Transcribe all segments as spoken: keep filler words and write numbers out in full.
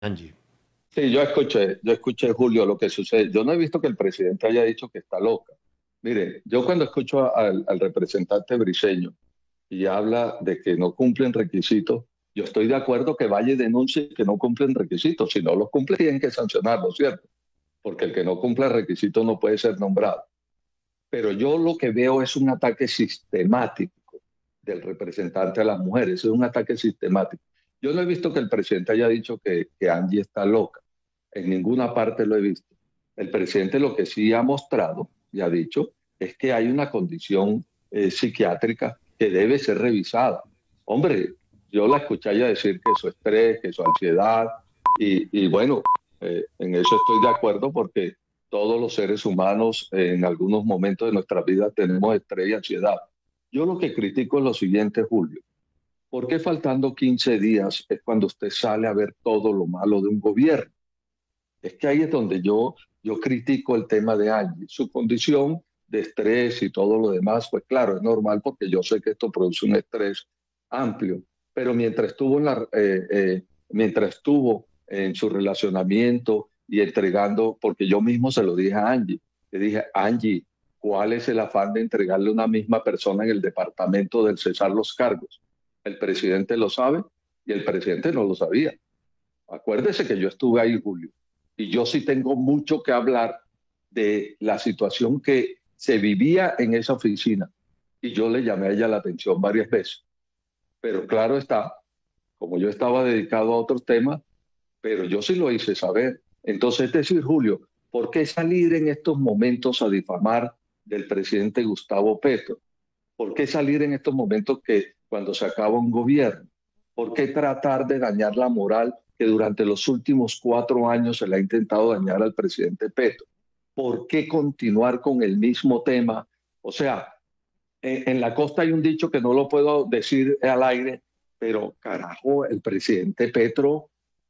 Angie. Sí, yo escuché, yo escuché, Julio, lo que sucede. Yo no he visto que el presidente haya dicho que está loca. Mire, yo cuando escucho a- al, al representante Briceño y habla de que no cumplen requisitos, yo estoy de acuerdo que vaya y denuncie que no cumplen requisitos. Si no los cumple, tienen que sancionarlo, ¿cierto? Porque el que no cumpla requisitos no puede ser nombrado. Pero yo lo que veo es un ataque sistemático del representante a las mujeres, es un ataque sistemático. Yo no he visto que el presidente haya dicho que, que Angie está loca, en ninguna parte lo he visto. El presidente lo que sí ha mostrado y ha dicho es que hay una condición eh, psiquiátrica que debe ser revisada. Hombre, yo la escuché a ella decir que su estrés, que su ansiedad, y, y bueno, eh, en eso estoy de acuerdo porque todos los seres humanos eh, en algunos momentos de nuestra vida tenemos estrés y ansiedad. Yo lo que critico es lo siguiente, Julio. ¿Por qué faltando quince días es cuando usted sale a ver todo lo malo de un gobierno? Es que ahí es donde yo, yo critico el tema de Angie. Su condición de estrés y todo lo demás, pues claro, es normal porque yo sé que esto produce un estrés amplio. Pero mientras estuvo en, la, eh, eh, mientras estuvo en su relacionamiento y entregando, porque yo mismo se lo dije a Angie, le dije, Angie, ¿cuál es el afán de entregarle a una misma persona en el departamento del cesar los cargos? El presidente lo sabe y el presidente no lo sabía. Acuérdese que yo estuve ahí, Julio, y yo sí tengo mucho que hablar de la situación que se vivía en esa oficina. Y yo le llamé a ella la atención varias veces. Pero claro está, como yo estaba dedicado a otros temas, pero yo sí lo hice saber. Entonces, es decir, Julio, ¿por qué salir en estos momentos a difamar del presidente Gustavo Petro? ¿Por qué salir en estos momentos que cuando se acaba un gobierno? ¿Por qué tratar de dañar la moral que durante los últimos cuatro años se le ha intentado dañar al presidente Petro? ¿Por qué continuar con el mismo tema? O sea, en, en la costa hay un dicho que no lo puedo decir al aire, pero carajo, el presidente Petro,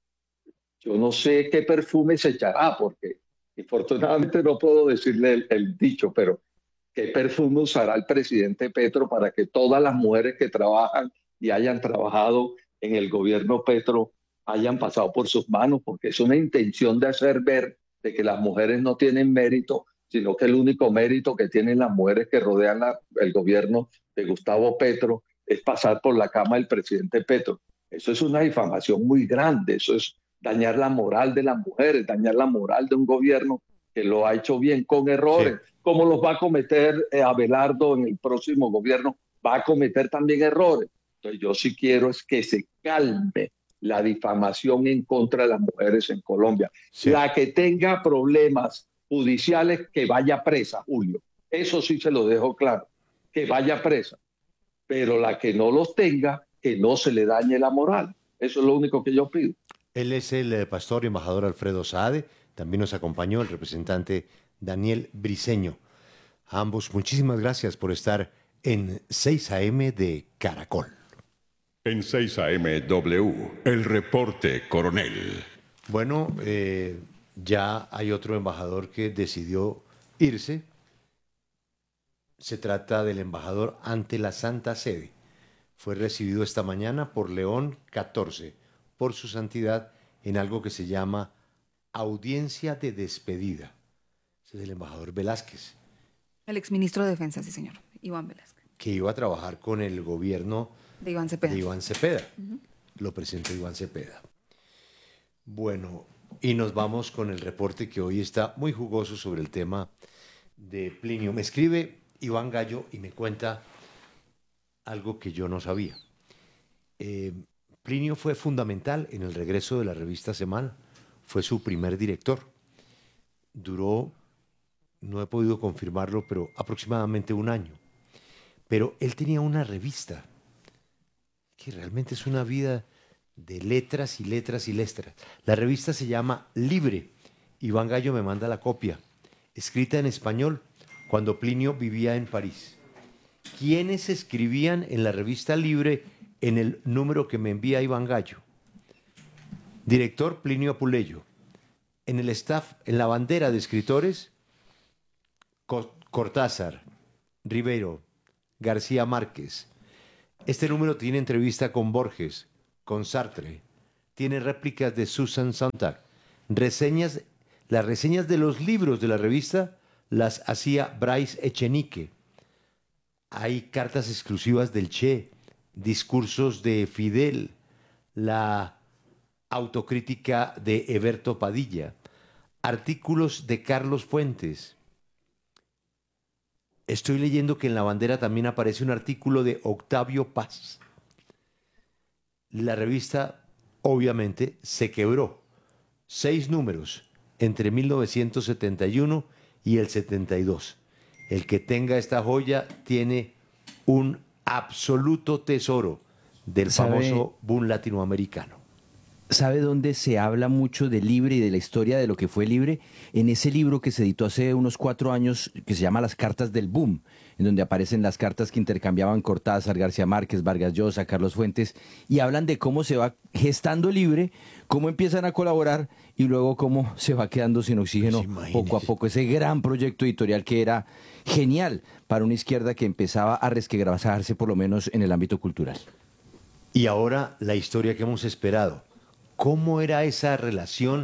yo no sé qué perfume se echará, porque infortunadamente no puedo decirle el, el dicho, pero ¿qué perfume usará el presidente Petro para que todas las mujeres que trabajan y hayan trabajado en el gobierno Petro hayan pasado por sus manos? Porque es una intención de hacer ver de que las mujeres no tienen mérito, sino que el único mérito que tienen las mujeres que rodean la, el gobierno de Gustavo Petro es pasar por la cama del presidente Petro. Eso es una difamación muy grande, eso es dañar la moral de las mujeres, dañar la moral de un gobierno que lo ha hecho bien con Sí. errores, como los va a cometer eh, Abelardo en el próximo gobierno, va a cometer también errores. Entonces yo sí quiero es que se calme la difamación en contra de las mujeres en Colombia. Sí. La que tenga problemas judiciales, que vaya presa, Julio. Eso sí se lo dejo claro, que vaya presa. Pero la que no los tenga, que no se le dañe la moral. Eso es lo único que yo pido. Él es el eh, pastor y embajador Alfredo Saade. También nos acompañó el representante Daniel Briceño. A ambos, muchísimas gracias por estar en seis a m de Caracol. En seis A M W, el reporte coronel. Bueno, eh, ya hay otro embajador que decidió irse. Se trata del embajador ante la Santa Sede. Fue recibido esta mañana por León catorce, por su santidad, en algo que se llama audiencia de despedida. Ese es el embajador Velázquez, El exministro de Defensa, sí, señor, Iván Velázquez. que iba a trabajar con el gobierno De Iván de Cepeda. Iván Cepeda. Lo presenta Iván Cepeda. Bueno, y nos vamos con el reporte que hoy está muy jugoso sobre el tema de Plinio. Me escribe Iván Gallo y me cuenta algo que yo no sabía. Eh, Plinio fue fundamental en el regreso de la revista Semana. Fue su primer director. Duró, no he podido confirmarlo, pero aproximadamente un año. Pero él tenía una revista que realmente es una vida de letras y letras y letras. La revista se llama Libre. Iván Gallo me manda la copia, escrita en español cuando Plinio vivía en París. ¿Quiénes escribían en la revista Libre en el número que me envía Iván Gallo? Director Plinio Apuleyo. En el staff, en la bandera de escritores, Cortázar, Rivero, García Márquez. Este número tiene entrevista con Borges, con Sartre, tiene réplicas de Susan Sontag. Reseñas, las reseñas de los libros de la revista las hacía Bryce Echenique. Hay cartas exclusivas del Che, discursos de Fidel, la autocrítica de Eberto Padilla, artículos de Carlos Fuentes. Estoy leyendo que en La Bandera también aparece un artículo de Octavio Paz. La revista, obviamente, se quebró. Seis números entre mil novecientos setenta y uno y el setenta y dos. El que tenga esta joya tiene un absoluto tesoro del ¿Sabe? famoso boom latinoamericano. ¿Sabe dónde se habla mucho de Libre y de la historia de lo que fue Libre? En ese libro que se editó hace unos cuatro años, que se llama Las Cartas del Boom, en donde aparecen las cartas que intercambiaban Cortázar, García Márquez, Vargas Llosa, Carlos Fuentes, y hablan de cómo se va gestando Libre, cómo empiezan a colaborar y luego cómo se va quedando sin oxígeno Pues poco a poco. Ese gran proyecto editorial que era genial para una izquierda que empezaba a resquebrajarse, por lo menos en el ámbito cultural. Y ahora la historia que hemos esperado. ¿Cómo era esa relación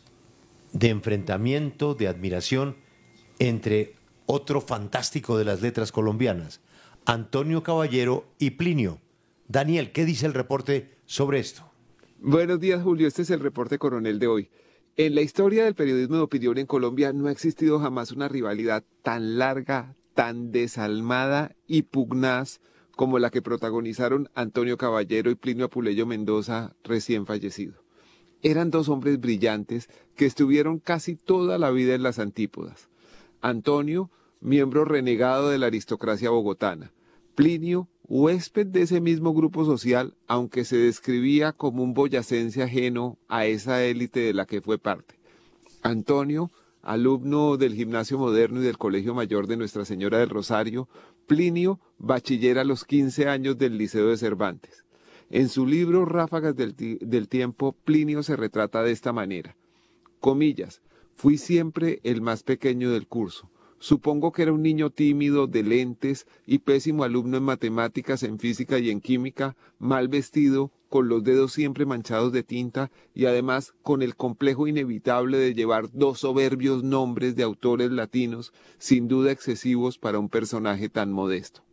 de enfrentamiento, de admiración entre otro fantástico de las letras colombianas, Antonio Caballero y Plinio? Daniel, ¿qué dice el reporte sobre esto? Buenos días, Julio. Este es el reporte coronel de hoy. En la historia del periodismo de opinión en Colombia no ha existido jamás una rivalidad tan larga, tan desalmada y pugnaz como la que protagonizaron Antonio Caballero y Plinio Apuleyo Mendoza, recién fallecido. Eran dos hombres brillantes que estuvieron casi toda la vida en las antípodas. Antonio, miembro renegado de la aristocracia bogotana. Plinio, huésped de ese mismo grupo social, aunque se describía como un boyacense ajeno a esa élite de la que fue parte. Antonio, alumno del Gimnasio Moderno y del Colegio Mayor de Nuestra Señora del Rosario. Plinio, bachiller a los quince años del Liceo de Cervantes. En su libro Ráfagas del, del Tiempo, Plinio se retrata de esta manera. Comillas, fui siempre el más pequeño del curso. Supongo que era un niño tímido, de lentes y pésimo alumno en matemáticas, en física y en química, mal vestido, con los dedos siempre manchados de tinta y además con el complejo inevitable de llevar dos soberbios nombres de autores latinos, sin duda excesivos para un personaje tan modesto.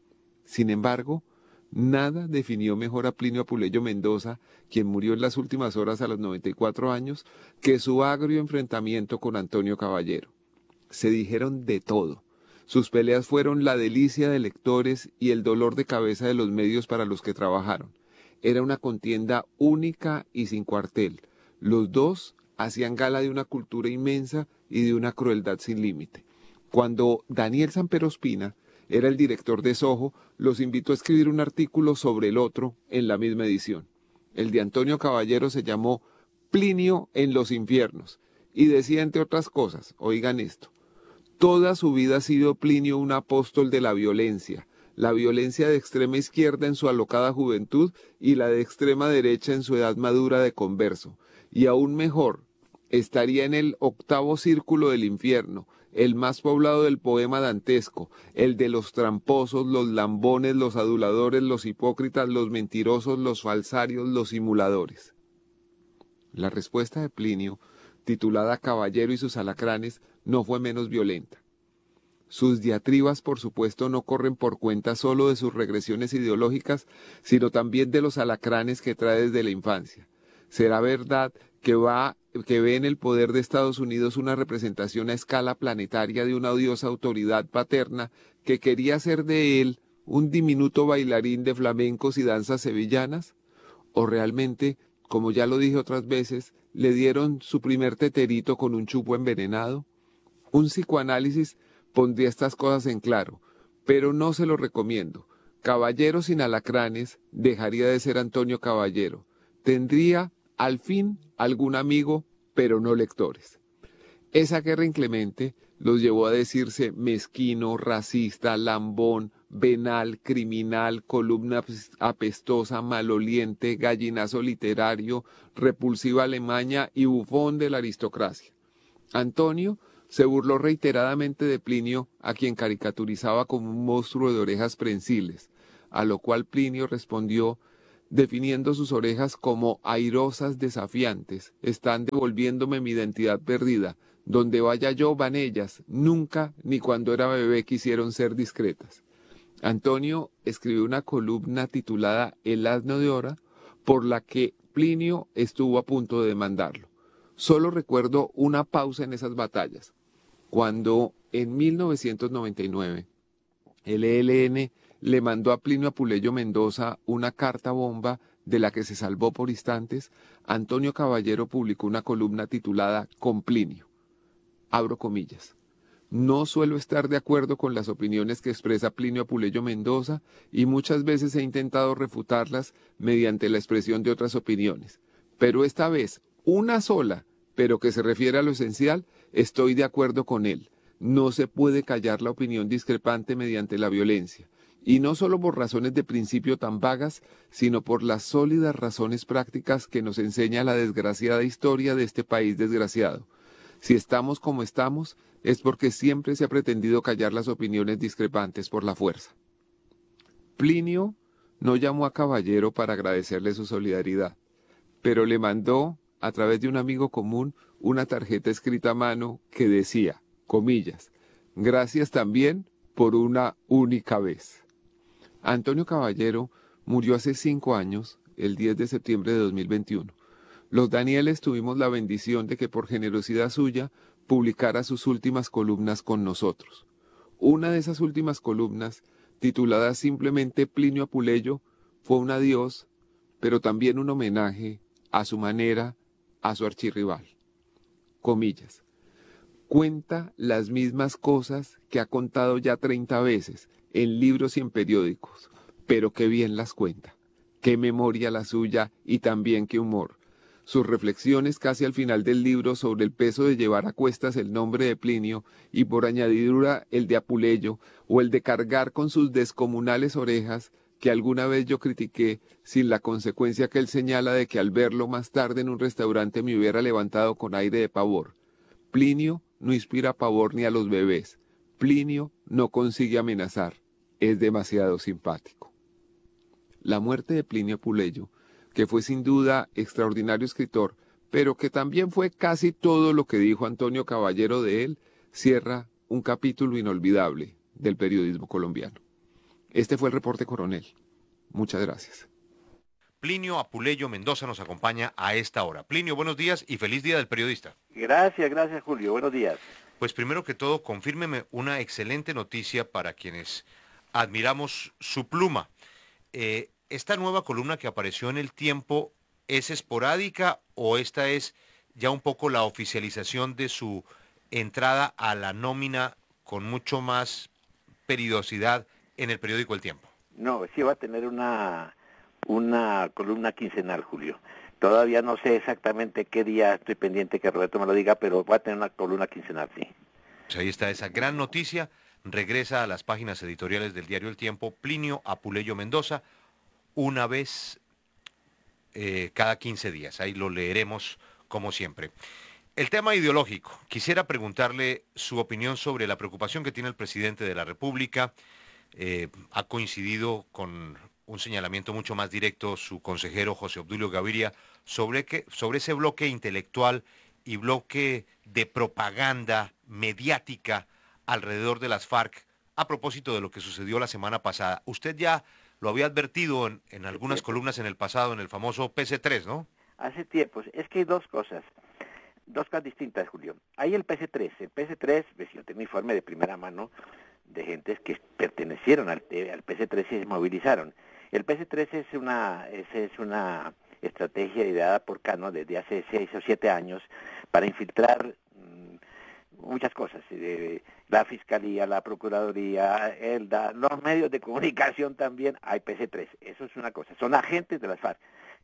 Sin embargo, nada definió mejor a Plinio Apuleyo Mendoza, quien murió en las últimas horas a los noventa y cuatro años, que su agrio enfrentamiento con Antonio Caballero. Se dijeron de todo. Sus peleas fueron la delicia de lectores y el dolor de cabeza de los medios para los que trabajaron. Era una contienda única y sin cuartel. Los dos hacían gala de una cultura inmensa y de una crueldad sin límite. Cuando Daniel Samper Ospina era el director de Soho, los invitó a escribir un artículo sobre el otro en la misma edición. El de Antonio Caballero se llamó Plinio en los infiernos y decía, entre otras cosas, oigan esto, toda su vida ha sido Plinio un apóstol de la violencia, la violencia de extrema izquierda en su alocada juventud y la de extrema derecha en su edad madura de converso. Y aún mejor, estaría en el octavo círculo del infierno, el más poblado del poema dantesco, el de los tramposos, los lambones, los aduladores, los hipócritas, los mentirosos, los falsarios, los simuladores. La respuesta de Plinio, titulada Caballero y sus alacranes, no fue menos violenta. Sus diatribas, por supuesto, no corren por cuenta solo de sus regresiones ideológicas, sino también de los alacranes que trae desde la infancia. Será verdad que, va, que ve en el poder de Estados Unidos una representación a escala planetaria de una odiosa autoridad paterna que quería hacer de él un diminuto bailarín de flamencos y danzas sevillanas, o realmente, como ya lo dije otras veces, le dieron su primer teterito con un chupo envenenado. Un psicoanálisis pondría estas cosas en claro, pero no se lo recomiendo. Caballero sin alacranes dejaría de ser Antonio Caballero. Tendría, al fin, algún amigo, pero no lectores. Esa guerra inclemente los llevó a decirse mezquino, racista, lambón, venal, criminal, columna apestosa, maloliente, gallinazo literario, repulsiva Alemaña y bufón de la aristocracia. Antonio se burló reiteradamente de Plinio, a quien caricaturizaba como un monstruo de orejas prensiles, a lo cual Plinio respondió, definiendo sus orejas como airosas desafiantes. Están devolviéndome mi identidad perdida. Donde vaya yo van ellas. Nunca, ni cuando era bebé, quisieron ser discretas. Antonio escribió una columna titulada El asno de Ora, por la que Plinio estuvo a punto de demandarlo. Solo recuerdo una pausa en esas batallas, cuando en mil novecientos noventa y nueve el E L N le mandó a Plinio Apuleyo Mendoza una carta bomba de la que se salvó por instantes. Antonio Caballero publicó una columna titulada Con Plinio. Abro comillas. No suelo estar de acuerdo con las opiniones que expresa Plinio Apuleyo Mendoza y muchas veces he intentado refutarlas mediante la expresión de otras opiniones. Pero esta vez, una sola, pero que se refiere a lo esencial, estoy de acuerdo con él. No se puede callar la opinión discrepante mediante la violencia. Y no solo por razones de principio tan vagas, sino por las sólidas razones prácticas que nos enseña la desgraciada historia de este país desgraciado. Si estamos como estamos, es porque siempre se ha pretendido callar las opiniones discrepantes por la fuerza. Plinio no llamó a Caballero para agradecerle su solidaridad, pero le mandó, a través de un amigo común, una tarjeta escrita a mano que decía, comillas, gracias también por una única vez. Antonio Caballero murió hace cinco años, el diez de septiembre de dos mil veintiuno. Los Danieles tuvimos la bendición de que por generosidad suya publicara sus últimas columnas con nosotros. Una de esas últimas columnas, titulada simplemente Plinio Apuleyo, fue un adiós, pero también un homenaje, a su manera, a su archirrival. Comillas. Cuenta las mismas cosas que ha contado ya treinta veces, en libros y en periódicos, pero qué bien las cuenta. Qué memoria la suya y también qué humor. Sus reflexiones casi al final del libro sobre el peso de llevar a cuestas el nombre de Plinio y por añadidura el de Apuleyo o el de cargar con sus descomunales orejas que alguna vez yo critiqué sin la consecuencia que él señala de que al verlo más tarde en un restaurante me hubiera levantado con aire de pavor. Plinio no inspira pavor ni a los bebés. Plinio no consigue amenazar. Es demasiado simpático. La muerte de Plinio Apuleyo, que fue sin duda extraordinario escritor, pero que también fue casi todo lo que dijo Antonio Caballero de él, cierra un capítulo inolvidable del periodismo colombiano. Este fue el reporte coronel. Muchas gracias. Plinio Apuleyo Mendoza nos acompaña a esta hora. Plinio, buenos días y feliz día del periodista. Gracias, gracias Julio, buenos días. Pues primero que todo, confírmeme una excelente noticia para quienes admiramos su pluma. Eh, ¿Esta nueva columna que apareció en El Tiempo es esporádica o esta es ya un poco la oficialización de su entrada a la nómina con mucho más periodicidad en el periódico El Tiempo? No, sí va a tener una, una columna quincenal, Julio. Todavía no sé exactamente qué día, estoy pendiente que Roberto me lo diga, pero va a tener una columna quincenal, sí. Pues ahí está esa gran noticia. Regresa a las páginas editoriales del diario El Tiempo Plinio Apuleyo Mendoza, una vez eh, cada quince días. Ahí lo leeremos como siempre. El tema ideológico. Quisiera preguntarle su opinión sobre la preocupación que tiene el presidente de la República. Eh, ha coincidido con un señalamiento mucho más directo su consejero José Obdulio Gaviria sobre, que, sobre ese bloque intelectual y bloque de propaganda mediática alrededor de las FARC a propósito de lo que sucedió la semana pasada. Usted ya lo había advertido en, en algunas columnas en el pasado, en el famoso P C tres, ¿no? Hace tiempo. Es que hay dos cosas, dos cosas distintas, Julio. Hay el P C tres. El P C tres, pues, yo tengo informe de primera mano de gentes que pertenecieron al, al P C tres y se movilizaron. El P C tres es una, es, es una estrategia ideada por Cano desde hace seis o siete años para infiltrar mmm, muchas cosas. Eh, la Fiscalía, la Procuraduría, el, da, los medios de comunicación también, hay P C tres. Eso es una cosa. Son agentes de las FARC.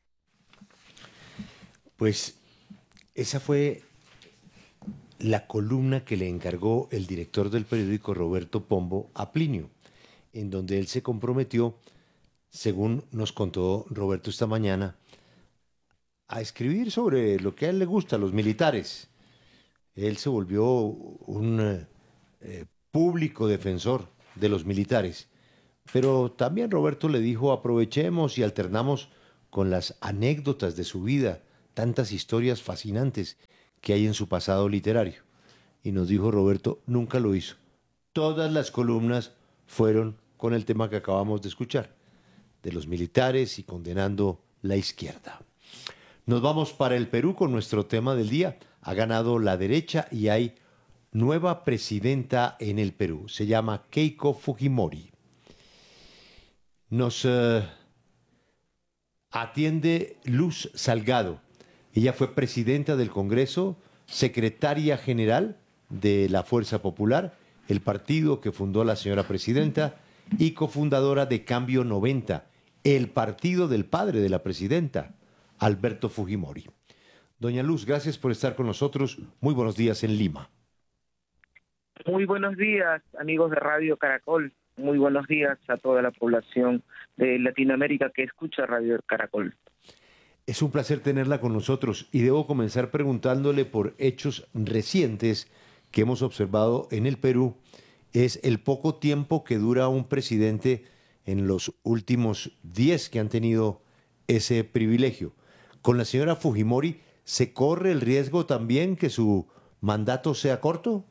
Pues esa fue la columna que le encargó el director del periódico Roberto Pombo a Plinio, en donde él se comprometió, según nos contó Roberto esta mañana, a escribir sobre lo que a él le gusta, los militares. Él se volvió un eh, público defensor de los militares, pero también Roberto le dijo aprovechemos y alternamos con las anécdotas de su vida, tantas historias fascinantes que hay en su pasado literario. Y nos dijo Roberto, nunca lo hizo. Todas las columnas fueron con el tema que acabamos de escuchar, de los militares y condenando la izquierda. Nos vamos para el Perú con nuestro tema del día. Ha ganado la derecha y hay nueva presidenta en el Perú. Se llama Keiko Fujimori. Nos uh, atiende Luz Salgado. Ella fue presidenta del Congreso, secretaria general de la Fuerza Popular, el partido que fundó la señora presidenta, y cofundadora de Cambio noventa, el partido del padre de la presidenta, Alberto Fujimori. Doña Luz, gracias por estar con nosotros. Muy buenos días en Lima. Muy buenos días, amigos de Radio Caracol. Muy buenos días a toda la población de Latinoamérica que escucha Radio Caracol. Es un placer tenerla con nosotros y debo comenzar preguntándole por hechos recientes que hemos observado en el Perú. Es el poco tiempo que dura un presidente en los últimos diez que han tenido ese privilegio. Con la señora Fujimori, ¿se corre el riesgo también que su mandato sea corto?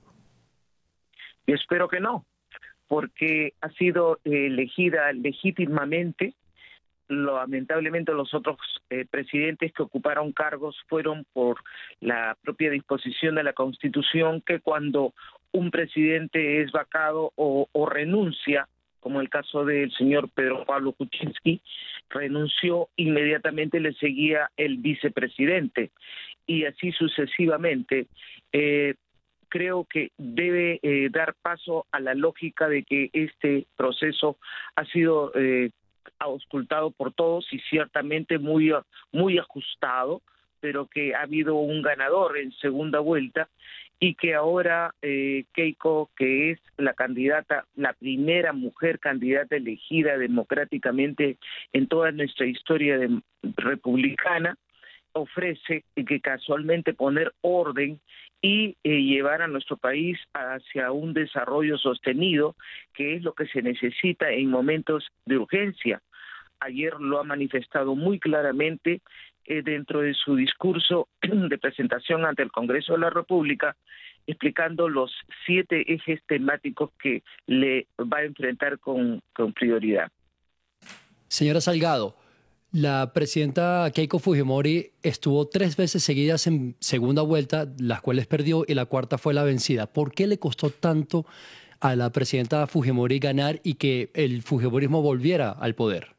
Yo espero que no, porque ha sido elegida legítimamente. Lamentablemente los otros eh, presidentes que ocuparon cargos fueron por la propia disposición de la Constitución, que cuando un presidente es vacado o, o renuncia, como el caso del señor Pedro Pablo Kuczynski, renunció, inmediatamente le seguía el vicepresidente, y así sucesivamente. Eh, creo que debe eh, dar paso a la lógica de que este proceso ha sido eh, auscultado por todos y ciertamente muy, muy ajustado, pero que ha habido un ganador en segunda vuelta y que ahora eh, Keiko, que es la candidata, la primera mujer candidata elegida democráticamente en toda nuestra historia de, republicana, ofrece que casualmente poner orden y eh, llevar a nuestro país hacia un desarrollo sostenido, que es lo que se necesita en momentos de urgencia. Ayer lo ha manifestado muy claramente eh, dentro de su discurso de presentación ante el Congreso de la República, explicando los siete ejes temáticos que le va a enfrentar con, con prioridad. Señora Salgado, la presidenta Keiko Fujimori estuvo tres veces seguidas en segunda vuelta, las cuales perdió, y la cuarta fue la vencida. ¿Por qué le costó tanto a la presidenta Fujimori ganar y que el fujimorismo volviera al poder?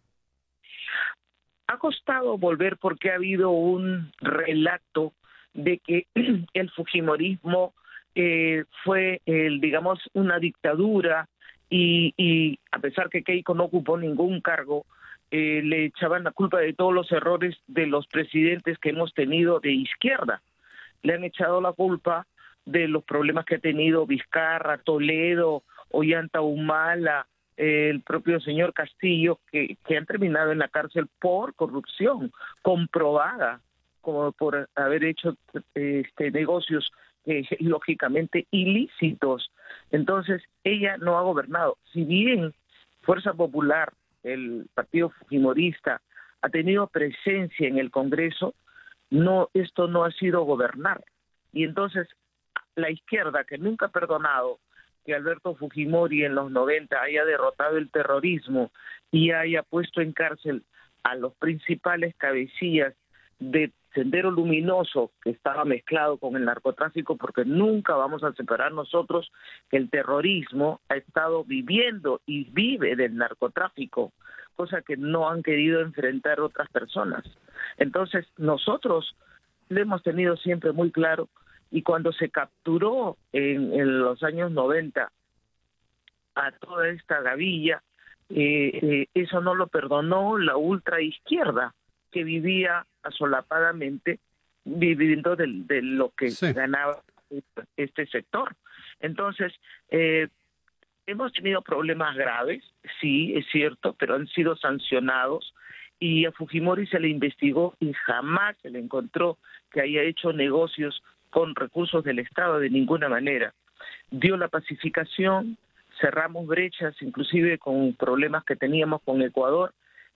Ha costado volver porque ha habido un relato de que el fujimorismo eh, fue, el, digamos, una dictadura y, y a pesar que Keiko no ocupó ningún cargo, Eh, le echaban la culpa de todos los errores de los presidentes que hemos tenido de izquierda. Le han echado la culpa de los problemas que ha tenido Vizcarra, Toledo, Ollanta Humala, eh, el propio señor Castillo, que, que han terminado en la cárcel por corrupción comprobada, como por haber hecho este, negocios eh, lógicamente ilícitos. Entonces, ella no ha gobernado. Si bien Fuerza Popular, el partido fujimorista, ha tenido presencia en el Congreso, no, esto no ha sido gobernar. Y entonces la izquierda, que nunca ha perdonado que Alberto Fujimori en los noventa haya derrotado el terrorismo y haya puesto en cárcel a los principales cabecillas de Sendero Luminoso, que estaba mezclado con el narcotráfico, porque nunca vamos a separar nosotros que el terrorismo ha estado viviendo y vive del narcotráfico, cosa que no han querido enfrentar otras personas. Entonces nosotros lo hemos tenido siempre muy claro, y cuando se capturó en, en los años noventa a toda esta gavilla, eh, eh, eso no lo perdonó la ultraizquierda, que vivía asolapadamente viviendo de, de lo que sí. ganaba este sector. Entonces, eh, hemos tenido problemas graves, sí, es cierto, pero han sido sancionados, y a Fujimori se le investigó y jamás se le encontró que haya hecho negocios con recursos del Estado de ninguna manera. Dio la pacificación, cerramos brechas, inclusive con problemas que teníamos con Ecuador,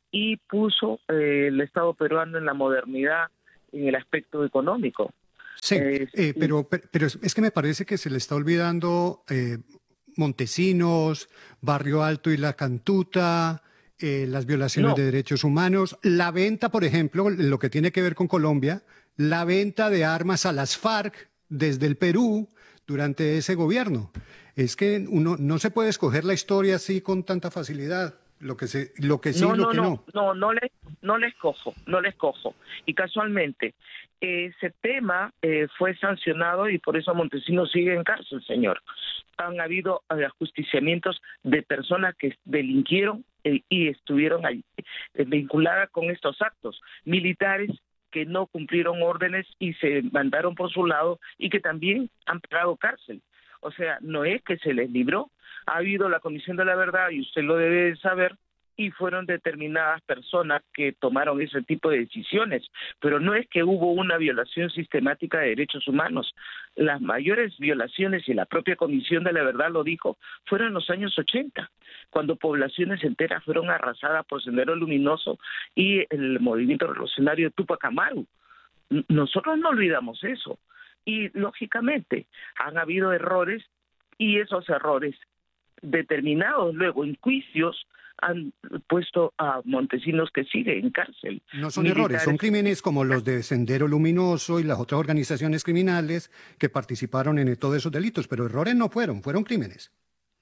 y puso eh, el Estado peruano en la modernidad en el aspecto económico. Sí, Eh, eh, pero, pero, pero es que me parece que se le está olvidando eh, Montesinos, Barrio Alto y La Cantuta, eh, las violaciones No. de derechos humanos, la venta, por ejemplo, lo que tiene que ver con Colombia, la venta de armas a las FARC desde el Perú durante ese gobierno. Es que uno no se puede escoger la historia así con tanta facilidad, lo que, se, lo que sí no, y lo no, que no, no. no, no le, no le escojo, no le escojo. Y casualmente, ese tema eh, fue sancionado y por eso Montesinos sigue en cárcel, señor. Han habido eh, ajusticiamientos de personas que delinquieron eh, y estuvieron ahí, eh, vinculadas con estos actos. Militares que no cumplieron órdenes y se mandaron por su lado y que también han pagado cárcel. O sea, no es que se les libró. Ha habido la Comisión de la Verdad, y usted lo debe de saber, y fueron determinadas personas que tomaron ese tipo de decisiones, pero no es que hubo una violación sistemática de derechos humanos. Las mayores violaciones, y la propia Comisión de la Verdad lo dijo, fueron en los años ochenta, cuando poblaciones enteras fueron arrasadas por Sendero Luminoso y el movimiento revolucionario Tupac Amaru. Nosotros no olvidamos eso, y lógicamente han habido errores, y esos errores determinados luego en juicios han puesto a Montesinos, que sigue en cárcel. No son Militares. errores, son crímenes como los de Sendero Luminoso y las otras organizaciones criminales que participaron en todos esos delitos, pero errores no fueron, fueron crímenes.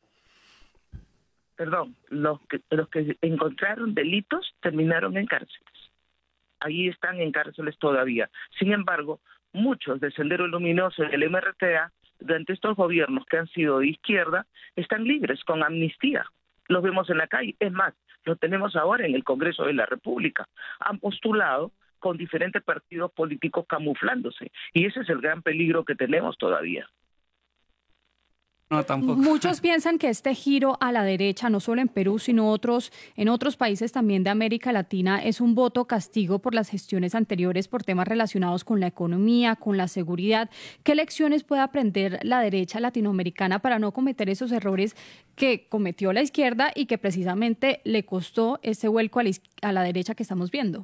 Perdón, los que, los que encontraron delitos terminaron en cárceles. Ahí están en cárceles todavía. Sin embargo, muchos de Sendero Luminoso y del M R T A, durante estos gobiernos que han sido de izquierda, están libres con amnistía. Los vemos en la calle, es más, los tenemos ahora en el Congreso de la República. Han postulado con diferentes partidos políticos camuflándose, y ese es el gran peligro que tenemos todavía. No, tampoco. Muchos piensan que este giro a la derecha, no solo en Perú, sino otros, en otros países también de América Latina, es un voto castigo por las gestiones anteriores por temas relacionados con la economía, con la seguridad. ¿Qué lecciones puede aprender la derecha latinoamericana para no cometer esos errores que cometió la izquierda y que precisamente le costó ese vuelco a la, a la derecha que estamos viendo?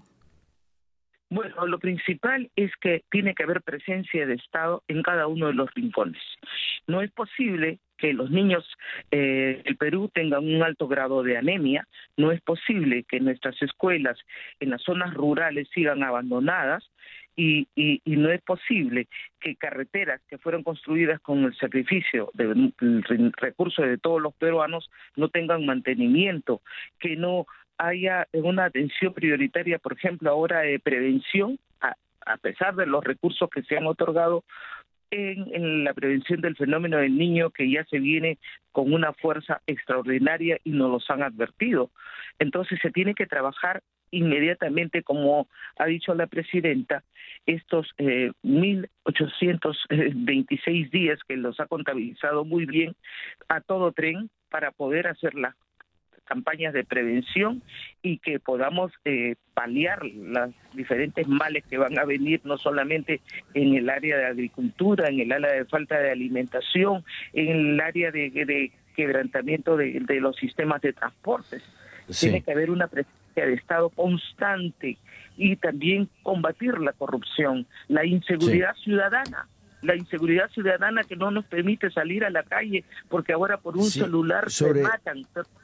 Bueno, lo principal es que tiene que haber presencia de Estado en cada uno de los rincones. No es posible que los niños eh, del Perú tengan un alto grado de anemia, no es posible que nuestras escuelas en las zonas rurales sigan abandonadas, y, y, y no es posible que carreteras que fueron construidas con el sacrificio del recurso de todos los peruanos no tengan mantenimiento, que no haya una atención prioritaria, por ejemplo, ahora de prevención, a, a pesar de los recursos que se han otorgado en, en la prevención del fenómeno del niño, que ya se viene con una fuerza extraordinaria y nos los han advertido. Entonces se tiene que trabajar inmediatamente, como ha dicho la presidenta, estos eh, mil ochocientos veintiséis días que los ha contabilizado muy bien a todo tren para poder hacer las campañas de prevención y que podamos eh, paliar los diferentes males que van a venir, no solamente en el área de agricultura, en el área de falta de alimentación, en el área de, de quebrantamiento de, de los sistemas de transportes. Sí. Tiene que haber una presencia de Estado constante y también combatir la corrupción, la inseguridad sí. ciudadana. La inseguridad ciudadana que no nos permite salir a la calle porque ahora por un sí, celular sobre, se matan.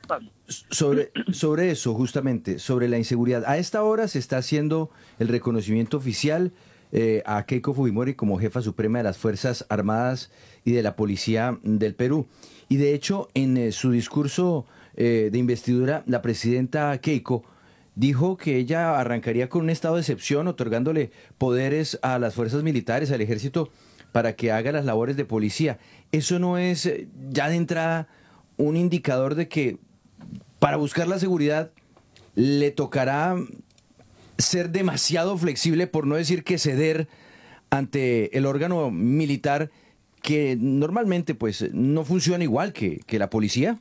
Sobre, sobre eso, justamente, sobre la inseguridad. A esta hora se está haciendo el reconocimiento oficial eh, a Keiko Fujimori como jefa suprema de las Fuerzas Armadas y de la Policía del Perú. Y de hecho, en eh, su discurso eh, de investidura, la presidenta Keiko dijo que ella arrancaría con un estado de excepción, otorgándole poderes a las fuerzas militares, al ejército, para que haga las labores de policía. ¿Eso no es ya de entrada un indicador de que para buscar la seguridad le tocará ser demasiado flexible, por no decir que ceder ante el órgano militar que normalmente pues no funciona igual que, que la policía?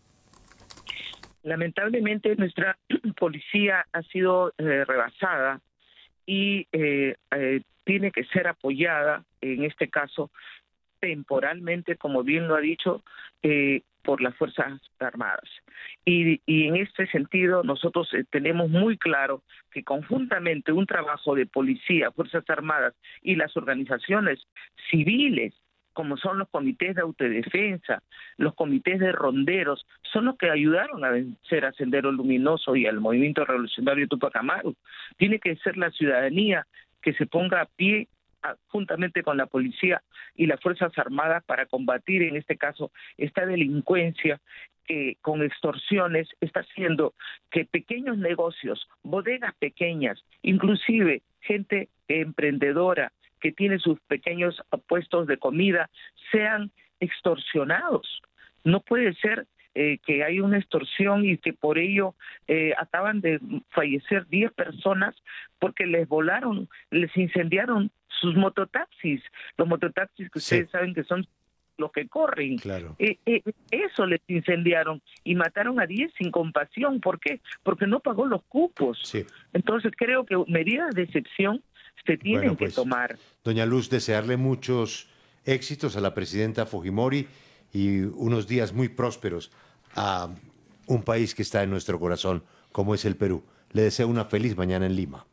Lamentablemente nuestra policía ha sido eh, rebasada y eh, eh, tiene que ser apoyada, en este caso, temporalmente, como bien lo ha dicho, eh, por las Fuerzas Armadas. Y, y en este sentido nosotros eh, tenemos muy claro que conjuntamente un trabajo de policía, Fuerzas Armadas y las organizaciones civiles, como son los comités de autodefensa, los comités de ronderos, son los que ayudaron a vencer a Sendero Luminoso y al movimiento revolucionario Tupac Amaru. Tiene que ser la ciudadanía que se ponga a pie a, juntamente con la policía y las Fuerzas Armadas para combatir, en este caso, esta delincuencia que con extorsiones está haciendo que pequeños negocios, bodegas pequeñas, inclusive gente emprendedora, que tiene sus pequeños puestos de comida, sean extorsionados. No puede ser eh, que hay una extorsión y que por ello eh, acaban de fallecer diez personas porque les volaron, les incendiaron sus mototaxis. Los mototaxis que ustedes sí saben que son los que corren. Claro. Eh, eh, eso les incendiaron y mataron a diez sin compasión. ¿Por qué? Porque no pagó los cupos. Sí. Entonces creo que medidas de excepción se tienen Bueno, pues, que tomar. Doña Luz, desearle muchos éxitos a la presidenta Fujimori y unos días muy prósperos a un país que está en nuestro corazón, como es el Perú. Le deseo una feliz mañana en Lima.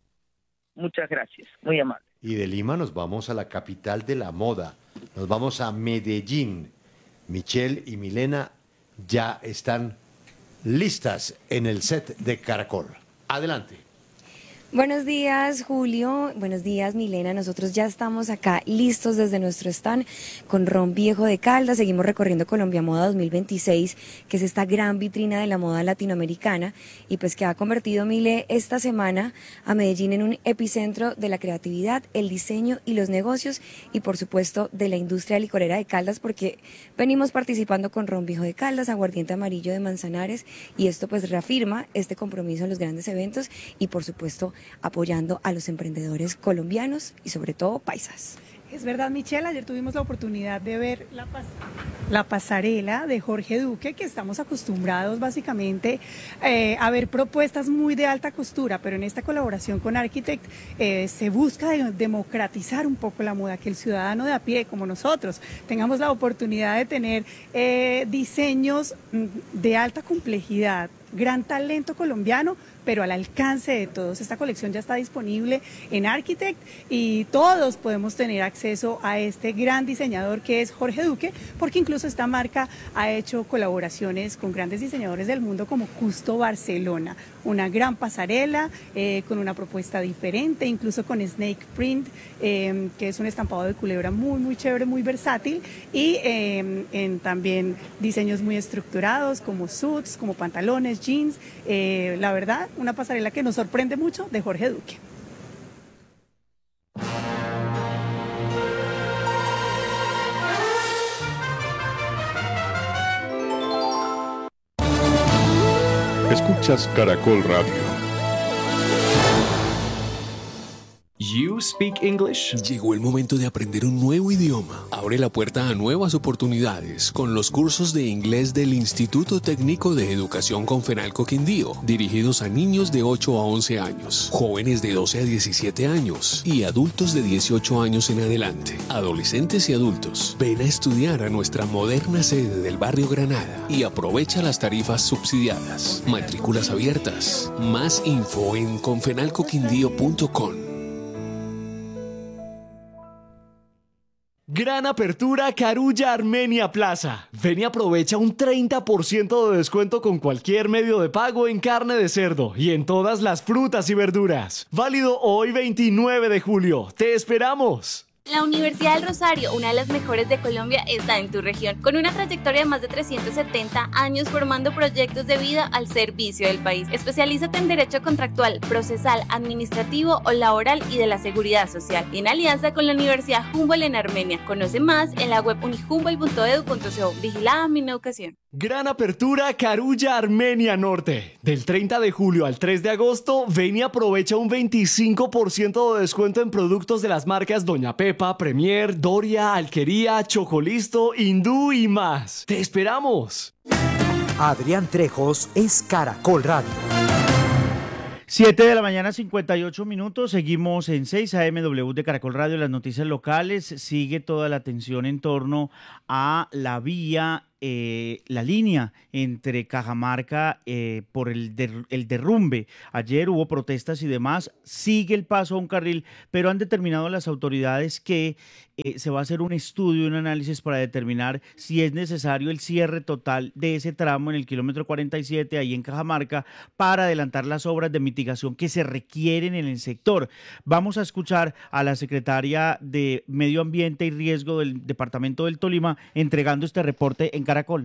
Muchas gracias, muy amable. Y de Lima nos vamos a la capital de la moda, nos vamos a Medellín. Michelle y Milena ya están listas en el set de Caracol. Adelante. Buenos días, Julio. Buenos días, Milena. Nosotros ya estamos acá listos desde nuestro stand con Ron Viejo de Caldas. Seguimos recorriendo Colombia Moda dos mil veintiséis, que es esta gran vitrina de la moda latinoamericana y pues que ha convertido, Mile, esta semana a Medellín en un epicentro de la creatividad, el diseño y los negocios y por supuesto de la industria licorera de Caldas, porque venimos participando con Ron Viejo de Caldas, Aguardiente Amarillo de Manzanares, y esto pues reafirma este compromiso en los grandes eventos y por supuesto apoyando a los emprendedores colombianos y sobre todo paisas. Es verdad, Michelle, ayer tuvimos la oportunidad de ver la, pas la pasarela de Jorge Duque, que estamos acostumbrados básicamente eh, a ver propuestas muy de alta costura, pero en esta colaboración con Architect eh, se busca de democratizar un poco la moda, que el ciudadano de a pie, como nosotros, tengamos la oportunidad de tener eh, diseños de alta complejidad, gran talento colombiano, pero al alcance de todos. Esta colección ya está disponible en Architect y todos podemos tener acceso a este gran diseñador que es Jorge Duque, porque incluso esta marca ha hecho colaboraciones con grandes diseñadores del mundo como Custo Barcelona, una gran pasarela eh, con una propuesta diferente, incluso con Snake Print, eh, que es un estampado de culebra muy, muy chévere, muy versátil, y eh, en también diseños muy estructurados como suits, como pantalones, jeans, eh, la verdad, una pasarela que nos sorprende mucho de Jorge Duque. Escuchas Caracol Radio. You speak English? Llegó el momento de aprender un nuevo idioma. Abre la puerta a nuevas oportunidades con los cursos de inglés del Instituto Técnico de Educación Confenalco Quindío, dirigidos a niños de ocho a once años, jóvenes de doce a diecisiete años y adultos de dieciocho años en adelante. Adolescentes y adultos, ven a estudiar a nuestra moderna sede del barrio Granada y aprovecha las tarifas subsidiadas. Matrículas abiertas. Más info en confenalco quindío punto com. Gran apertura Carulla Armenia Plaza. Ven y aprovecha un treinta por ciento de descuento con cualquier medio de pago en carne de cerdo y en todas las frutas y verduras. Válido hoy veintinueve de julio. ¡Te esperamos! La Universidad del Rosario, una de las mejores de Colombia, está en tu región, con una trayectoria de más de trescientos setenta años formando proyectos de vida al servicio del país. Especialízate en Derecho Contractual, Procesal, Administrativo o Laboral y de la Seguridad Social, en alianza con la Universidad Humboldt en Armenia. Conoce más en la web unihumboldt punto edu punto co. Vigilada Mineducación. Gran apertura Carulla Armenia Norte. Del treinta de julio al tres de agosto, ven y aprovecha un veinticinco por ciento de descuento en productos de las marcas Doña Pepa, Premier, Doria, Alquería, Chocolisto, Hindú y más. ¡Te esperamos! Adrián Trejos es Caracol Radio. siete de la mañana, cincuenta y ocho minutos. Seguimos en seis A M W de Caracol Radio, las noticias locales. Sigue toda la atención en torno a la vía eh, la línea entre Cajamarca eh, por el, der, el derrumbe. Ayer hubo protestas y demás, sigue el paso a un carril, pero han determinado las autoridades que eh, se va a hacer un estudio, un análisis para determinar si es necesario el cierre total de ese tramo en el kilómetro cuarenta y siete, ahí en Cajamarca, para adelantar las obras de mitigación que se requieren en el sector. Vamos a escuchar a la secretaria de Medio Ambiente y Riesgo del Departamento del Tolima entregando este reporte en Caracol.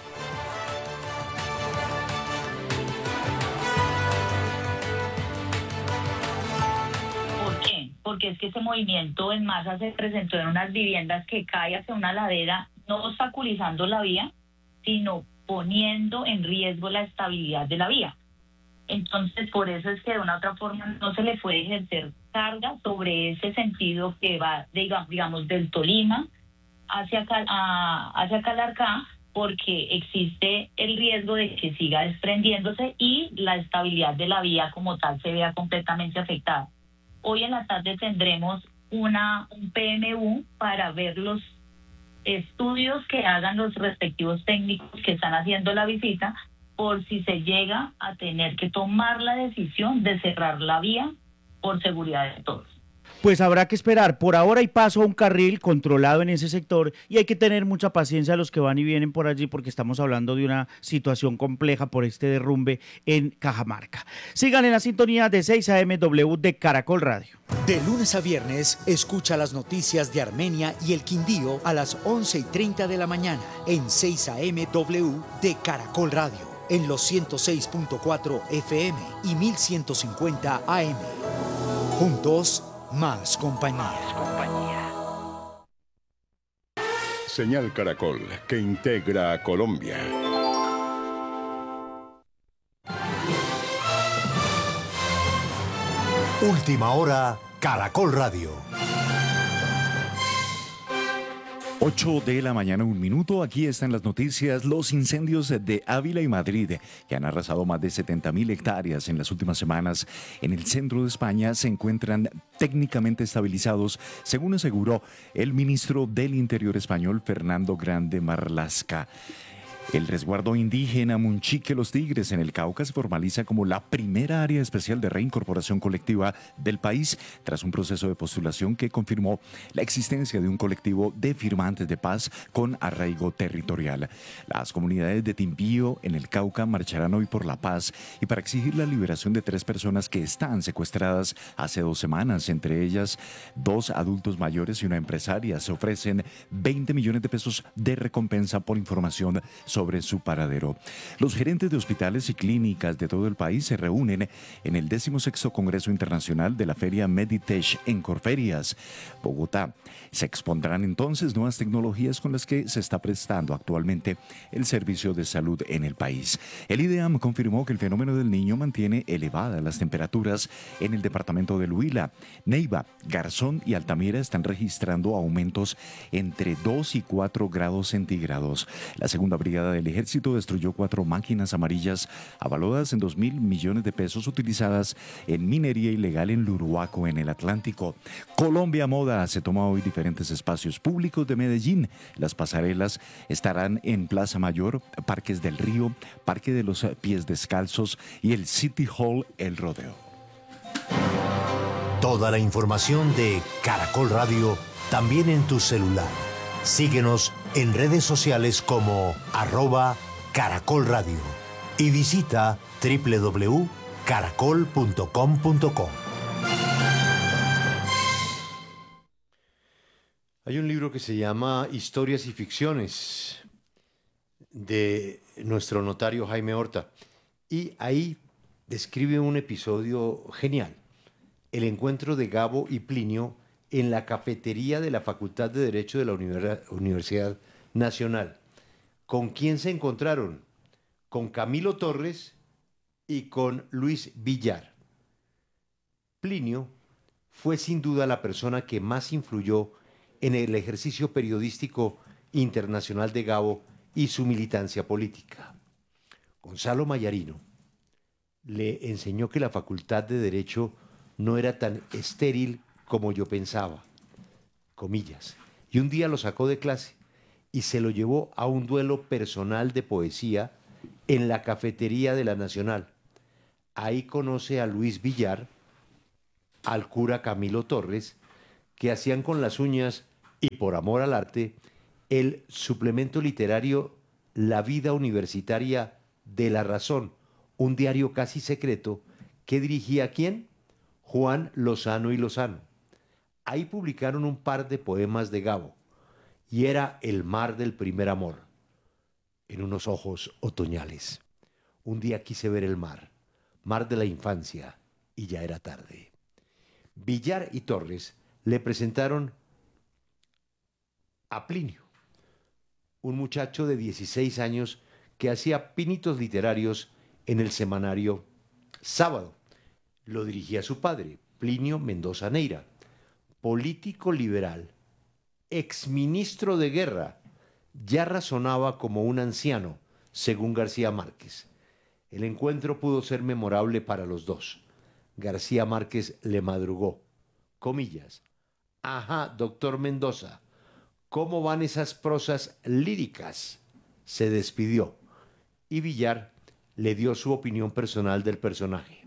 ¿Por qué? Porque es que ese movimiento en masa se presentó en unas viviendas que cae hacia una ladera, no obstaculizando la vía, sino poniendo en riesgo la estabilidad de la vía. Entonces, por eso es que de una u otra forma no se le puede ejercer carga sobre ese sentido que va, digamos, digamos del Tolima hacia, Cal, a, hacia Calarcá, porque existe el riesgo de que siga desprendiéndose y la estabilidad de la vía como tal se vea completamente afectada. Hoy en la tarde tendremos una, un P M U para ver los estudios que hagan los respectivos técnicos que están haciendo la visita, por si se llega a tener que tomar la decisión de cerrar la vía por seguridad de todos. Pues habrá que esperar. Por ahora hay paso a un carril controlado en ese sector y hay que tener mucha paciencia a los que van y vienen por allí porque estamos hablando de una situación compleja por este derrumbe en Cajamarca. Sigan en la sintonía de seis A M W de Caracol Radio. De lunes a viernes, escucha las noticias de Armenia y el Quindío a las once y treinta de la mañana en seis A M W de Caracol Radio, en los ciento seis punto cuatro F M y mil ciento cincuenta A M. Juntos, más compañía. Más compañía. Señal Caracol, que integra a Colombia. Última hora, Caracol Radio. ocho de la mañana, un minuto. Aquí están las noticias. Los incendios de Ávila y Madrid, que han arrasado más de setenta mil hectáreas en las últimas semanas en el centro de España, se encuentran técnicamente estabilizados, según aseguró el ministro del Interior español, Fernando Grande Marlaska. El resguardo indígena Munchique Los Tigres en el Cauca se formaliza como la primera área especial de reincorporación colectiva del país tras un proceso de postulación que confirmó la existencia de un colectivo de firmantes de paz con arraigo territorial. Las comunidades de Timbío en el Cauca marcharán hoy por la paz y para exigir la liberación de tres personas que están secuestradas hace dos semanas, entre ellas dos adultos mayores y una empresaria. Se ofrecen veinte millones de pesos de recompensa por información sobre sobre su paradero. Los gerentes de hospitales y clínicas de todo el país se reúnen en el decimosexto Congreso Internacional de la Feria Meditech en Corferias, Bogotá. Se expondrán entonces nuevas tecnologías con las que se está prestando actualmente el servicio de salud en el país. El IDEAM confirmó que el fenómeno del Niño mantiene elevadas las temperaturas en el departamento del Huila. Neiva, Garzón y Altamira están registrando aumentos entre dos y cuatro grados centígrados. La segunda brigada del Ejército destruyó cuatro máquinas amarillas avaladas en dos mil millones de pesos utilizadas en minería ilegal en Luruaco, en el Atlántico. Colombia Moda se toma hoy diferentes espacios públicos de Medellín. Las pasarelas estarán en Plaza Mayor, Parques del Río, Parque de los Pies Descalzos y el City Hall El Rodeo. Toda la información de Caracol Radio también en tu celular. Síguenos en redes sociales como arroba Caracol Radio y visita doble u doble u doble u punto caracol punto com punto co. Hay un libro que se llama Historias y Ficciones de nuestro notario Jaime Horta y ahí describe un episodio genial, el encuentro de Gabo y Plinio en la cafetería de la Facultad de Derecho de la Universidad Nacional. ¿Con quién se encontraron? Con Camilo Torres y con Luis Villar. Plinio fue sin duda la persona que más influyó en el ejercicio periodístico internacional de Gabo y su militancia política. Gonzalo Mayarino le enseñó que la Facultad de Derecho no era tan estéril como yo pensaba, comillas, y un día lo sacó de clase y se lo llevó a un duelo personal de poesía en la cafetería de la Nacional. Ahí conoce a Luis Villar, al cura Camilo Torres, que hacían con las uñas y por amor al arte el suplemento literario La Vida Universitaria de La Razón, un diario casi secreto que dirigía ¿quién? Juan Lozano y Lozano. Ahí publicaron un par de poemas de Gabo, y era el mar del primer amor, en unos ojos otoñales. Un día quise ver el mar, mar de la infancia, y ya era tarde. Villar y Torres le presentaron a Plinio, un muchacho de dieciséis años que hacía pinitos literarios en el semanario Sábado. Lo dirigía su padre, Plinio Mendoza Neira, político liberal, exministro de guerra, ya razonaba como un anciano, según García Márquez. El encuentro pudo ser memorable para los dos. García Márquez le madrugó, comillas, ajá, doctor Mendoza, ¿cómo van esas prosas líricas? Se despidió, y Villar le dio su opinión personal del personaje.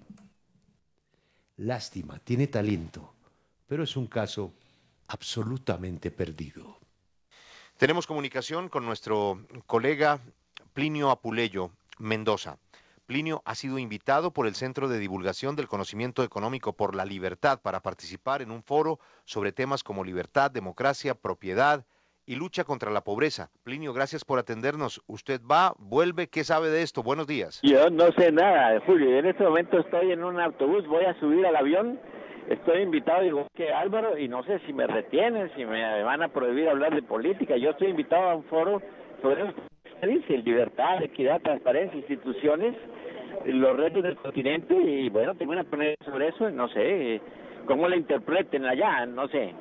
Lástima, tiene talento, pero es un caso absolutamente perdido. Tenemos comunicación con nuestro colega Plinio Apuleyo Mendoza. Plinio ha sido invitado por el Centro de Divulgación del Conocimiento Económico por la Libertad para participar en un foro sobre temas como libertad, democracia, propiedad y lucha contra la pobreza. Plinio, gracias por atendernos. Usted va, vuelve, ¿qué sabe de esto? Buenos días. Yo no sé nada, Julio. En este momento estoy en un autobús, voy a subir al avión. Estoy invitado, digo, que Álvaro, y no sé si me retienen, si me van a prohibir hablar de política. Yo estoy invitado a un foro sobre lo que dice libertad, equidad, transparencia, instituciones, los retos del continente, y bueno, tengo una poner sobre eso, no sé, cómo la interpreten allá, no sé.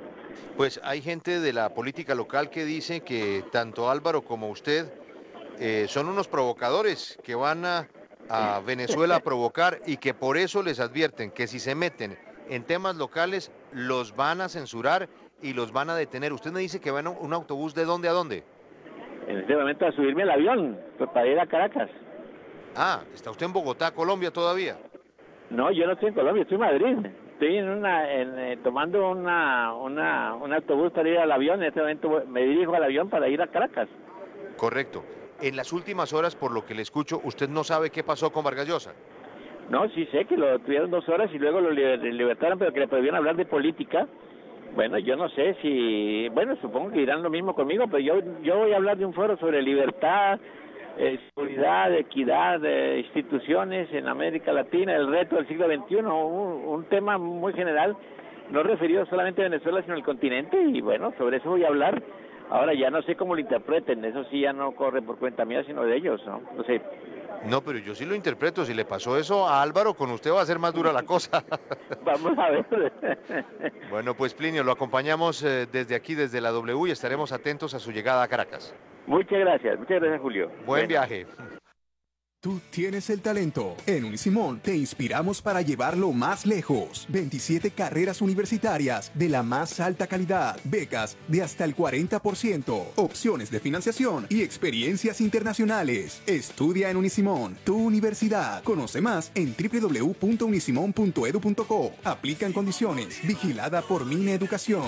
Pues hay gente de la política local que dice que tanto Álvaro como usted eh, son unos provocadores que van a, a Venezuela a provocar y que por eso les advierten que si se meten en temas locales los van a censurar y los van a detener. Usted me dice que van a un autobús, ¿de dónde a dónde? En este momento a subirme al avión, pues para ir a Caracas. Ah, ¿está usted en Bogotá, Colombia todavía? No, yo no estoy en Colombia, estoy en Madrid. Estoy en una, en, eh, tomando una, una, un autobús para ir al avión. En este momento me dirijo al avión para ir a Caracas. Correcto. En las últimas horas, por lo que le escucho, ¿usted no sabe qué pasó con Vargas Llosa? No, sí sé que lo tuvieron dos horas y luego lo liber, libertaron, pero que le prohibieron hablar de política. Bueno, yo no sé si... Bueno, supongo que dirán lo mismo conmigo, pero yo, yo voy a hablar de un foro sobre libertad, eh, seguridad, equidad, eh, instituciones en América Latina, el reto del siglo veintiuno, un, un tema muy general, no referido solamente a Venezuela, sino al continente, y bueno, sobre eso voy a hablar. Ahora ya no sé cómo lo interpreten, eso sí ya no corre por cuenta mía, sino de ellos, ¿no? No sé. No, pero yo sí lo interpreto. Si le pasó eso a Álvaro, con usted va a ser más dura la cosa. Vamos a ver. Bueno, pues Plinio, lo acompañamos eh, desde aquí, desde la W, y estaremos atentos a su llegada a Caracas. Muchas gracias, muchas gracias, Julio. Buen bueno. viaje. Tú tienes el talento. En Unisimón te inspiramos para llevarlo más lejos. veintisiete carreras universitarias de la más alta calidad, becas de hasta el cuarenta por ciento, opciones de financiación y experiencias internacionales. Estudia en Unisimón, tu universidad. Conoce más en doble u doble u doble u punto unisimón punto edu punto co. Aplican condiciones. Vigilada por Mine Educación.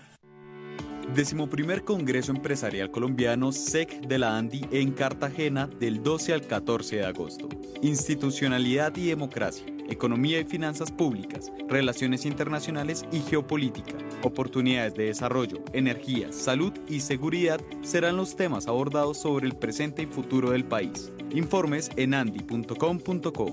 Decimoprimer Congreso Empresarial Colombiano S E C de la ANDI en Cartagena del doce al catorce de agosto. Institucionalidad y democracia, economía y finanzas públicas, relaciones internacionales y geopolítica, oportunidades de desarrollo, energía, salud y seguridad serán los temas abordados sobre el presente y futuro del país. Informes en andi punto com punto co.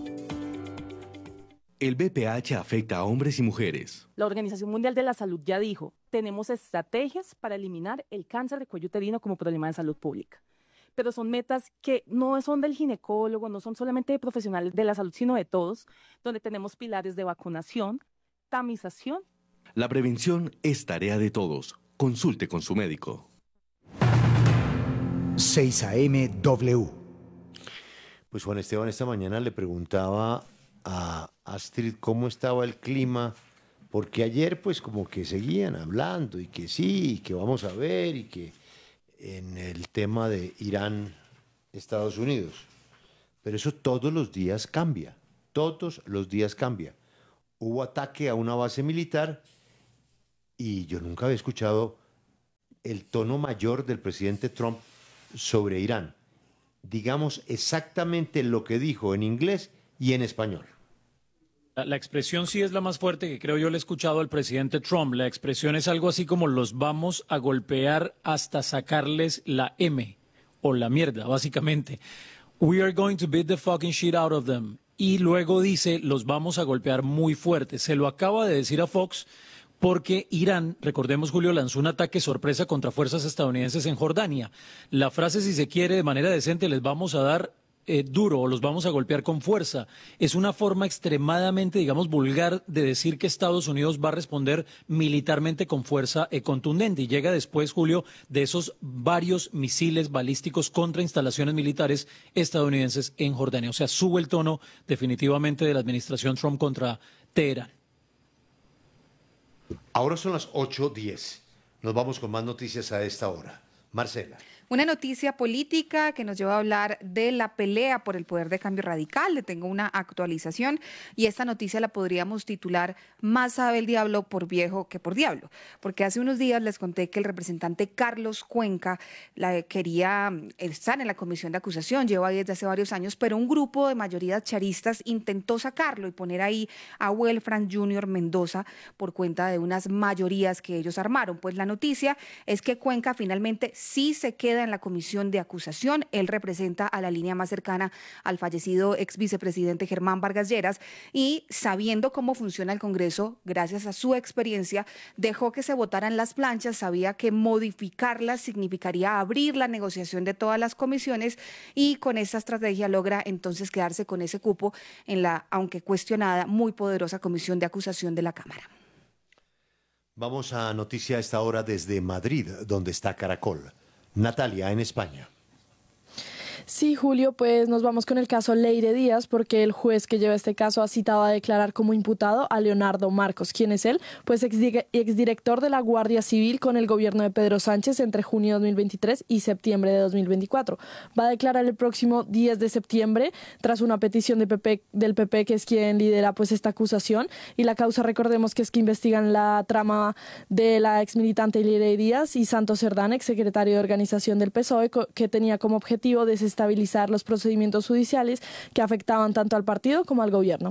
El B P H afecta a hombres y mujeres. La Organización Mundial de la Salud ya dijo, tenemos estrategias para eliminar el cáncer de cuello uterino como problema de salud pública. Pero son metas que no son del ginecólogo, no son solamente de profesionales de la salud, sino de todos, donde tenemos pilares de vacunación, tamización. La prevención es tarea de todos. Consulte con su médico. seis A M W. Pues Juan Esteban esta mañana le preguntaba a Astrid cómo estaba el clima, porque ayer pues como que seguían hablando y que sí, y que vamos a ver y que en el tema de Irán, Estados Unidos. Pero eso todos los días cambia, todos los días cambia. Hubo ataque a una base militar y yo nunca había escuchado el tono mayor del presidente Trump sobre Irán. Digamos exactamente lo que dijo en inglés y en español. La, la expresión sí es la más fuerte que creo yo le he escuchado al presidente Trump. La expresión es algo así como los vamos a golpear hasta sacarles la M o la mierda, básicamente. We are going to beat the fucking shit out of them. Y luego dice, los vamos a golpear muy fuerte. Se lo acaba de decir a Fox porque Irán, recordemos Julio, lanzó un ataque sorpresa contra fuerzas estadounidenses en Jordania. La frase, si se quiere, de manera decente, les vamos a dar eh, duro o los vamos a golpear con fuerza. Es una forma extremadamente, digamos, vulgar de decir que Estados Unidos va a responder militarmente con fuerza eh, contundente. Y llega después, Julio, de esos varios misiles balísticos contra instalaciones militares estadounidenses en Jordania. O sea, sube el tono definitivamente de la administración Trump contra Teherán. Ahora son las ocho diez. Nos vamos con más noticias a esta hora. Marcela. Una noticia política que nos lleva a hablar de la pelea por el poder de Cambio Radical. Le tengo una actualización y esta noticia la podríamos titular Más sabe el diablo por viejo que por diablo, porque hace unos días les conté que el representante Carlos Cuenca la quería estar en la comisión de acusación, lleva ahí desde hace varios años, pero un grupo de mayorías charistas intentó sacarlo y poner ahí a Welfran junior Mendoza por cuenta de unas mayorías que ellos armaron. Pues la noticia es que Cuenca finalmente sí se queda en la comisión de acusación. Él representa a la línea más cercana al fallecido ex vicepresidente Germán Vargas Lleras y, sabiendo cómo funciona el Congreso, gracias a su experiencia, dejó que se votaran las planchas. Sabía que modificarlas significaría abrir la negociación de todas las comisiones y con esta estrategia logra entonces quedarse con ese cupo en la, aunque cuestionada, muy poderosa comisión de acusación de la Cámara. Vamos a noticia a esta hora desde Madrid, donde está Caracol. Natalia, en España. Sí, Julio, pues nos vamos con el caso Leire Díaz, porque el juez que lleva este caso ha citado a declarar como imputado a Leonardo Marcos. ¿Quién es él? Pues exdirector de la Guardia Civil con el gobierno de Pedro Sánchez entre junio de dos mil veintitrés y septiembre de dos mil veinticuatro. Va a declarar el próximo diez de septiembre tras una petición de P P, del P P, que es quien lidera pues esta acusación. Y la causa, recordemos que es que investigan la trama de la exmilitante Leire Díaz y Santos Cerdán, exsecretario de organización del P S O E, que tenía como objetivo desestabilizar estabilizar los procedimientos judiciales que afectaban tanto al partido como al gobierno.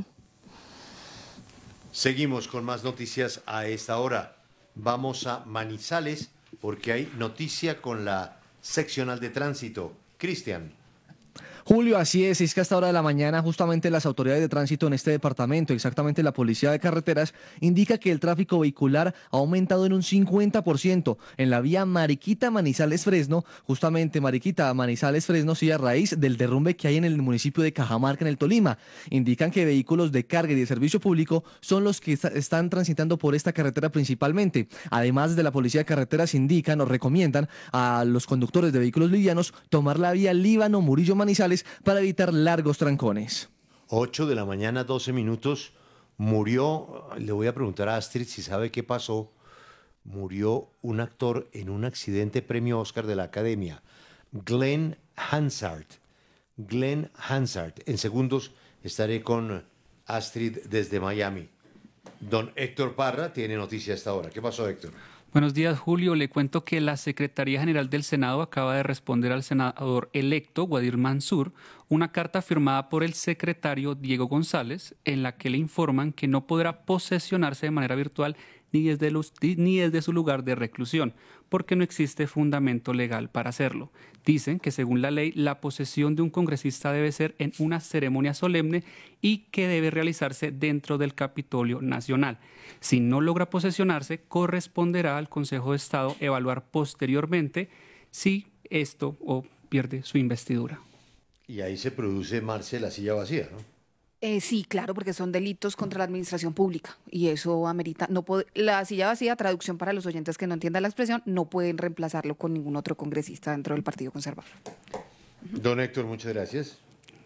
Seguimos con más noticias a esta hora. Vamos a Manizales porque hay noticia con la seccional de tránsito. Cristian. Julio, así es, es que a esta hora de la mañana justamente las autoridades de tránsito en este departamento, exactamente la Policía de Carreteras, indica que el tráfico vehicular ha aumentado en un cincuenta por ciento en la vía Mariquita-Manizales-Fresno, justamente Mariquita-Manizales-Fresno, sí, a raíz del derrumbe que hay en el municipio de Cajamarca, en el Tolima. Indican que vehículos de carga y de servicio público son los que está, están transitando por esta carretera principalmente. Además, desde la Policía de Carreteras indican o recomiendan a los conductores de vehículos livianos tomar la vía Líbano-Murillo-Manizales para evitar largos trancones. ocho de la mañana, doce minutos. Murió, le voy a preguntar a Astrid si sabe qué pasó. Murió un actor en un accidente premio Oscar de la Academia, Glenn Hansard. Glenn Hansard. En segundos estaré con Astrid desde Miami. Don Héctor Parra tiene noticia hasta ahora. ¿Qué pasó, Héctor? Buenos días, Julio. Le cuento que la Secretaría General del Senado acaba de responder al senador electo, Guadir Mansur, una carta firmada por el secretario Diego González, en la que le informan que no podrá posesionarse de manera virtual ni desde, los, ni desde su lugar de reclusión, porque no existe fundamento legal para hacerlo. Dicen que según la ley, la posesión de un congresista debe ser en una ceremonia solemne y que debe realizarse dentro del Capitolio Nacional. Si no logra posesionarse, corresponderá al Consejo de Estado evaluar posteriormente si esto o pierde su investidura. Y ahí se produce, Marce, la silla vacía, ¿no? Eh, sí, claro, porque son delitos contra la administración pública y eso amerita, no puede, la silla vacía, traducción para los oyentes que no entiendan la expresión, no pueden reemplazarlo con ningún otro congresista dentro del Partido Conservador. Don Héctor, muchas gracias.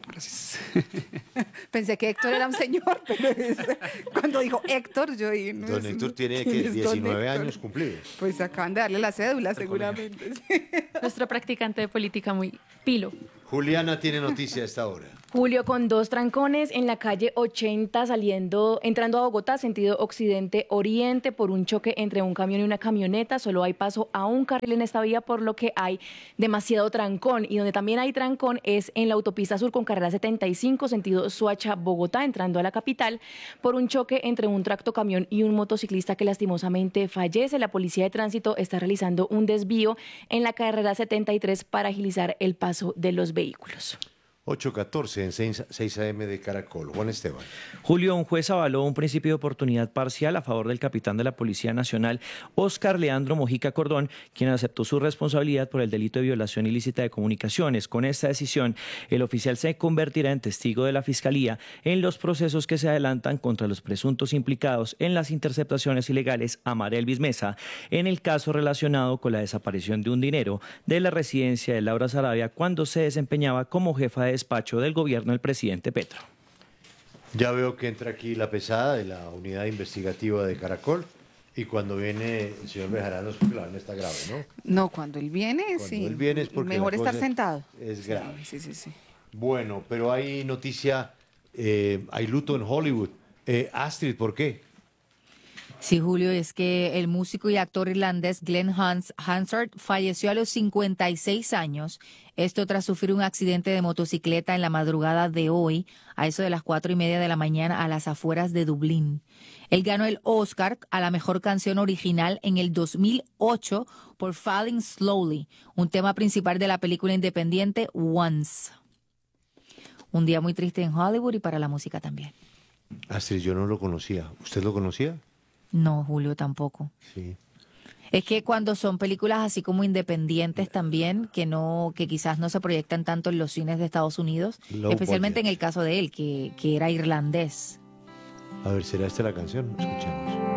Gracias. Pensé que Héctor era un señor, pero es, cuando dijo Héctor, yo dije... No, don Héctor tiene que diecinueve años cumplidos. Pues acaban de darle la cédula, seguramente. Sí. Nuestro practicante de política muy pilo. Juliana tiene noticia a esta hora. Julio, con dos trancones en la calle ochenta saliendo, entrando a Bogotá, sentido occidente-oriente, por un choque entre un camión y una camioneta. Solo hay paso a un carril en esta vía, por lo que hay demasiado trancón. Y donde también hay trancón es en la autopista sur con carrera setenta y cinco, sentido Soacha-Bogotá, entrando a la capital, por un choque entre un tractocamión y un motociclista que lastimosamente fallece. La policía de tránsito está realizando un desvío en la carrera setenta y tres para agilizar el paso de los vehículos. ocho catorce en seis A M de Caracol. Juan Esteban. Julio, un juez avaló un principio de oportunidad parcial a favor del capitán de la Policía Nacional, Óscar Leandro Mojica Cordón, quien aceptó su responsabilidad por el delito de violación ilícita de comunicaciones. Con esta decisión, el oficial se convertirá en testigo de la Fiscalía en los procesos que se adelantan contra los presuntos implicados en las interceptaciones ilegales a María Elvis Mesa, en el caso relacionado con la desaparición de un dinero de la residencia de Laura Sarabia cuando se desempeñaba como jefa de despacho del gobierno del presidente Petro. Ya veo que entra aquí la pesada de la unidad investigativa de Caracol y cuando viene el señor Bejarano es porque la vaina está grave, ¿no? No, cuando él viene, Cuando sí. él viene es porque mejor la estar cosa sentado. Es grave. Sí, sí, sí. Bueno, pero hay noticia, eh, hay luto en Hollywood. Eh, Astrid, ¿por qué? Sí, Julio, es que el músico y actor irlandés Glenn Hans Hansard falleció a los cincuenta y seis años. Esto tras sufrir un accidente de motocicleta en la madrugada de hoy, a eso de las cuatro y media de la mañana, a las afueras de Dublín. Él ganó el Oscar a la mejor canción original en el dos mil ocho por Falling Slowly, un tema principal de la película independiente Once. Un día muy triste en Hollywood y para la música también. Astrid, yo no lo conocía. ¿Usted lo conocía? No, Julio, tampoco. Sí. Es que cuando son películas así como independientes también, que no, que quizás no se proyectan tanto en los cines de Estados Unidos, Low especialmente budget. en el caso de él, que, que era irlandés. A ver, ¿será esta la canción? Escuchemos.